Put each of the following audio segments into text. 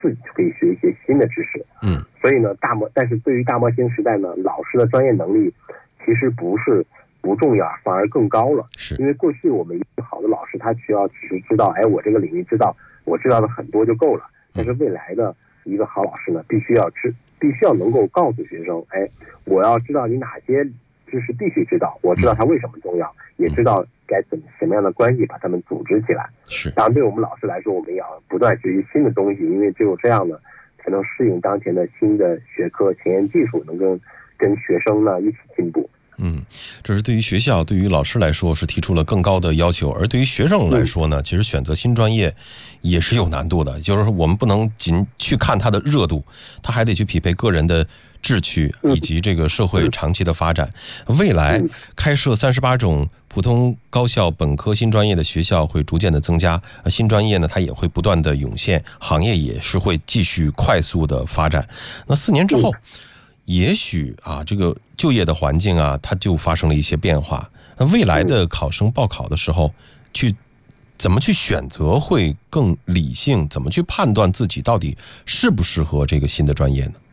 自己可以学一些新的知识。所以呢，但是对于大模型时代呢，老师的专业能力其实不是不重要，反而更高了。因为过去我们一个好的老师，他需要只是知道，我这个领域我知道的很多就够了。但是未来的一个好老师呢，必须要能够告诉学生，我要知道你哪些知识必须知道，我知道它为什么重要，也知道该什么样的关系把它们组织起来。当然对我们老师来说，我们也要不断学习新的东西，因为只有这样呢，才能适应当前的新的学科、前沿技术，能跟学生呢一起进步。 这是对于学校、对于老师来说是提出了更高的要求，而对于学生来说呢，其实选择新专业也是有难度的，就是说我们不能仅去看它的热度，它还得去匹配个人的志趣以及这个社会长期的发展。未来开设38种普通高校本科新专业的学校会逐渐的增加，新专业呢它也会不断的涌现，行业也是会继续快速的发展。那4年之后，也许这个就业的环境它就发生了一些变化。那未来的考生报考的时候，怎么去选择会更理性？怎么去判断自己到底适不适合这个新的专业呢？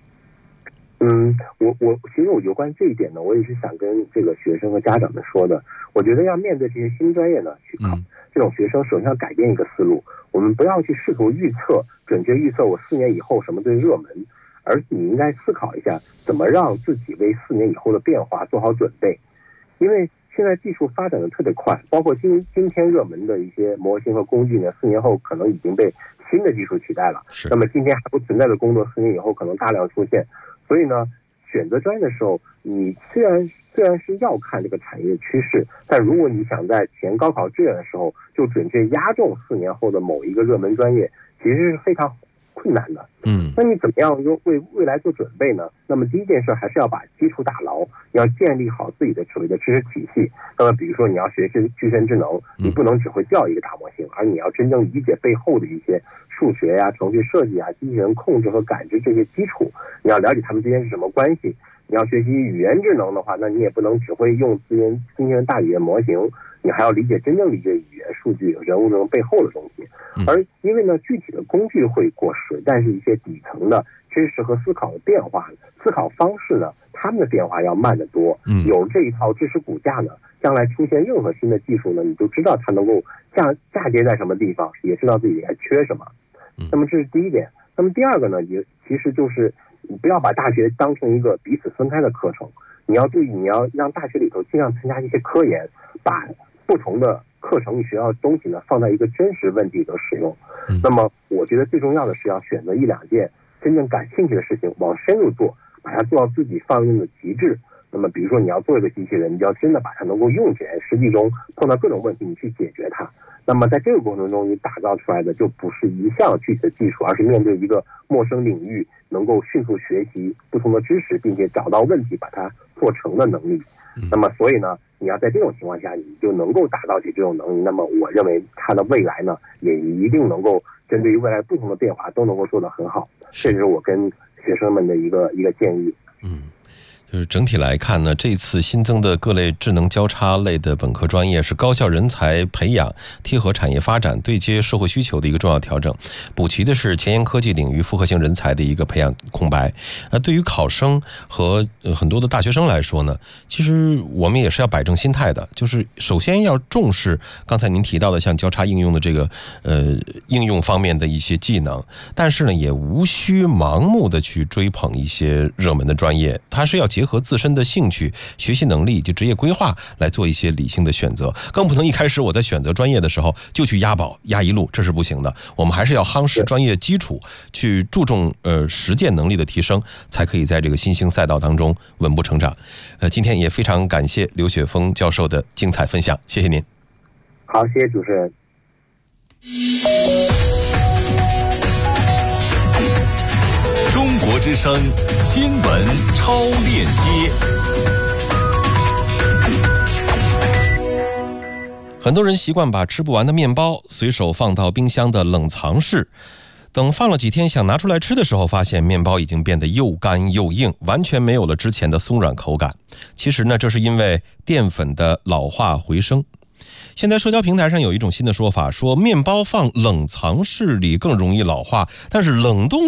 其实我有关这一点呢，我也是想跟这个学生和家长们说的。我觉得要面对这些新专业呢，去考这种学生，首先要改变一个思路，我们不要去试图准确预测我4年以后什么最热门。而你应该思考一下，怎么让自己为4年以后的变化做好准备。因为现在技术发展的特别快，包括今天热门的一些模型和工具呢，4年后可能已经被新的技术取代了。那么今天还不存在的工作，4年以后可能大量出现。所以呢，选择专业的时候，你虽然是要看这个产业趋势，但如果你想在前高考志愿的时候就准确压中4年后的某一个热门专业，其实是非常困难的。那你怎么样为未来做准备呢？那么第一件事还是要把基础打牢，要建立好自己的所谓的知识体系。那么比如说你要学习具身智能，你不能只会叫一个大模型，而你要真正理解背后的一些数学呀、程序设计啊、机器人控制和感知这些基础，你要了解它们之间是什么关系。你要学习语言智能的话，那你也不能只会用机器人大语言模型，你还要真正理解语言、数据、人物智能背后的东西。而因为呢，具体的工具会过时，但是一些底层的知识和思考的变化、思考方式呢，它们的变化要慢得多。有这一套知识骨架呢，将来出现任何新的技术呢，你就知道它能够嫁接在什么地方，也知道自己还缺什么。那么这是第一点。那么第二个呢，其实就是你不要把大学当成一个彼此分开的课程，你要注意，你要让大学里头尽量参加一些科研，把不同的课程与学校的东西呢放在一个真实问题的使用。那么我觉得最重要的是要选择1、2件真正感兴趣的事情往深入做，把它做到自己放用的极致。那么比如说你要做一个机器人，你要真的把它能够用起来，实际中碰到各种问题你去解决它。那么在这个过程中，你打造出来的就不是一项具体的技术，而是面对一个陌生领域能够迅速学习不同的知识，并且找到问题把它做成的能力。那么所以呢，你要在这种情况下，你就能够达到起这种能力，那么我认为它的未来呢，也一定能够针对于未来不同的变化都能够做得很好。这是我跟学生们的一个建议。 就是整体来看呢，这次新增的各类智能交叉类的本科专业是高校人才培养、贴合产业发展、对接社会需求的一个重要调整，补齐的是前沿科技领域复合型人才的一个培养空白。对于考生和很多的大学生来说呢，其实我们也是要摆正心态的，就是首先要重视刚才您提到的像交叉应用的这个应用方面的一些技能，但是呢，也无需盲目的去追捧一些热门的专业，它是要结合自身的兴趣、学习能力以及职业规划来做一些理性的选择，更不能一开始我在选择专业的时候就去押宝押一路，这是不行的。我们还是要夯实专业基础，去注重实践能力的提升，才可以在这个新兴赛道当中稳步成长。今天也非常感谢刘雪峰教授的精彩分享，谢谢您。 好，谢谢主持人。 中国之声新闻超链接。 很多人习惯把吃不完的面包随手放到冰箱的冷藏室，等放了几天想拿出来吃的时候，发现面包已经变得又干又硬，完全没有了之前的松软口感。其实呢，这是因为淀粉的老化回升。 现在社交平台上有一种新的说法，说面包放冷藏室里更容易老化，但是冷冻